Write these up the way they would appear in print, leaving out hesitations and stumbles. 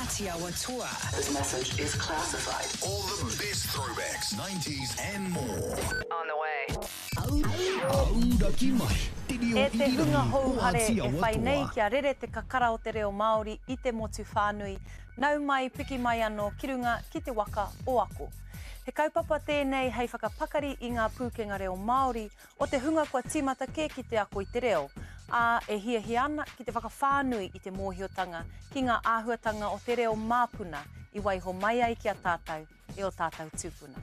Atiawa Toa. This message is classified. All the best throwbacks, 90s and more. On the way. Auraki mai. E te hunga houhare e whai nei kia rere te kakara o te reo Māori i te motu whānui. Nau mai piki mai anō ki runga ki te waka o ako. He kaupapa tēnei hei whakapakari i ngā pūkenga reo Māori o te hunga kua tīmata kē ki te ako i te reo. A e hia ana ki te whakawhānui i te mōhiotanga ki ngā āhuatanga o te reo māpuna i waiho mai ai ki a tātou e o tātou tūpuna.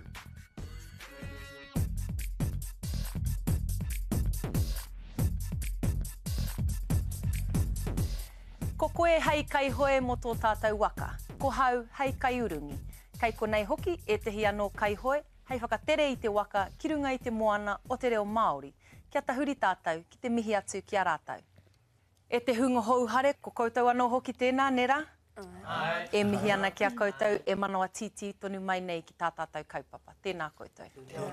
Ko koe hei kai hoe mo tō tātou waka. Ko hau hei kai urungi. Kei konei hoki e tehi anō kai hoe, hei whakatere i te waka ki runga i te moana o te reo Māori. Kia tahuri tātou ki te mihi atu ki a rātou. E te hunga houhare, ko koutou anō hoki tēnā, nera? Ai. E mihi ana ki a koutou, e manoa titi tonu mai nei ki tā tātou kaupapa. Tēnā koutou.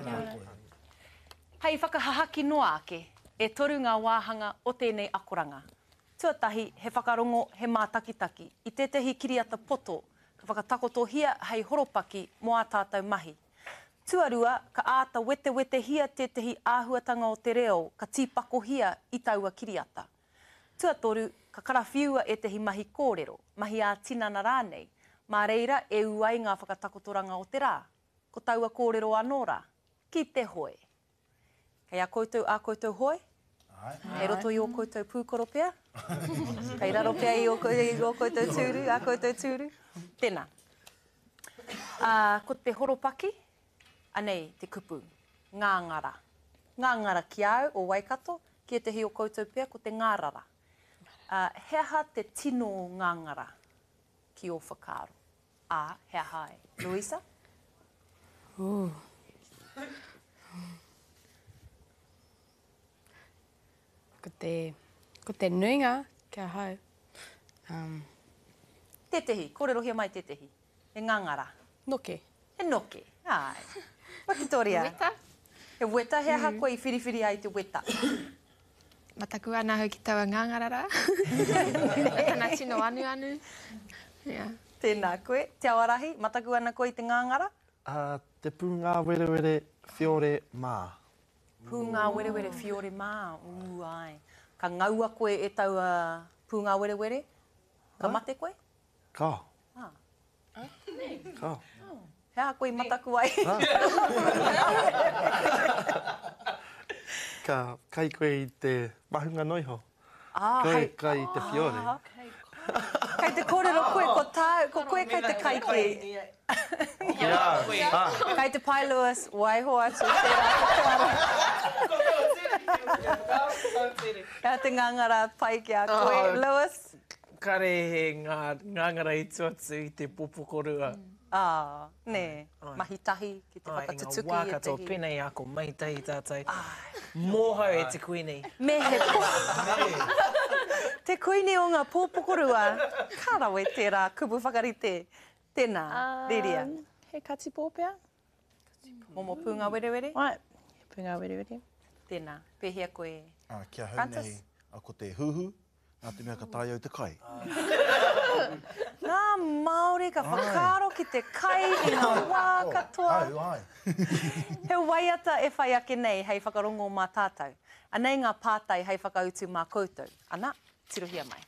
Hei whakahahaki noa ake, e toru ngā wāhanga o tēnei akoranga. Tuatahi, he whakarongo, he mātakitaki. I tētahi kiriata poto, ka whakatakotohia hei horopaki mo a tātou mahi. Tuarua, ka āta wete hia tētahi āhuatanga o te reo, ka tīpako hia i taua kiriata. Tuatoru, ka karawhiua e tehi mahi kōrero, mahi a tinana rānei, mā reira e uai ngā whakatakotoranga o te rā. Ko taua kōrero anō rā, ki te hoe. Kei a koutou hoe? Hei roto i o koutou pūkoro pia? Kei raro pia i o koutou tūru, a koutou tūru? Tēnā. Ko te horopaki, anei te kupu, ngāngara. Ngāngara ki au o Waikato, ki e tehi o koutou pia ko te ngārara. He aha te tino ngāngara ki o whakaaro. He aha e. Louisa? Ko te nuinga kia hau. Tetehi, kōrerohia mai tetehi. He ngāngara. Noke. He noke. Ai. Wakitoria. Weta. He weta, he aha koe i whiriwhiri ai te weta. Mataku ana hau ki taua ngāngarara. Ana tino anu. Yeah. Tēnā koe. Te awarahi, mataku ana koe i te ngāngara? Te pūngā werewere whiore mā. Pūngā werewere whiore mā. Ai. Ka ngaua koe e taua pūngā werewere? Ka mate koe? Ka. Ka. He aha koe i mataku ai. Ka kai koe i te mahunga noiho. Kai i te whiore. Kei te kōrero koe, ko koe kei te kai koe. Kei te pai Lewis, waiho atu. Kei te ngangara pai ki a koe, Lewis. Kare he ngangara i tuatu i te popokorua. Ne, mahitahi ki te whakatutuki e tehi. Ngā wākato penei ako, mahitahi tātai. Mōhau e te kuini. Me he te kuini o ngā pōpokorua. Kārawe tērā, kupu whakarite. Tēnā, Liria. He katipō pia. Momo pūngā werewere? Ai, pūngā werewere. Tēnā, pēhea koe. Kia hau nei, ako te huhu, nā te mea ka tai au te kai. Ngā Māori ka whakaaro ki te kai i ngā wā katoa. Ai. He waiata e whai ake nei hei whakarongo mā tātou. Anei ngā pātai hei whakautu mā koutou. Ana, tirohia mai.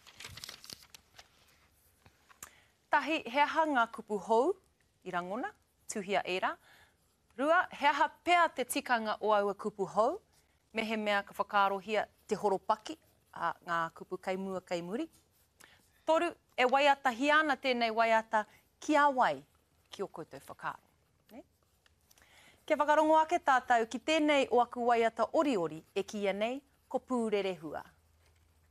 Tahi, he aha ngā kupu hou i rangona, tuhia era. Rua, he aha pea te tikanga o aua kupu hou, me he mea ka whakaarohia te horopaki, ngā kupu kaimua kaimuri. Toru, e waiata hiana tēnei waiata ki a wai ki o koutou whakaaro. Ne? Ke whakarongo ake tātou ki tēnei o aku waiata ori e kia nei ko pūrere hua.